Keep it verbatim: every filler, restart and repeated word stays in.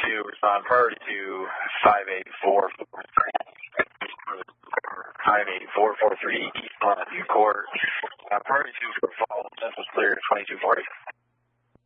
two, respond priority to five eight four four three. five eight four four three East Longview Court. Uh, priority two for fall. Census clear twenty-two forty.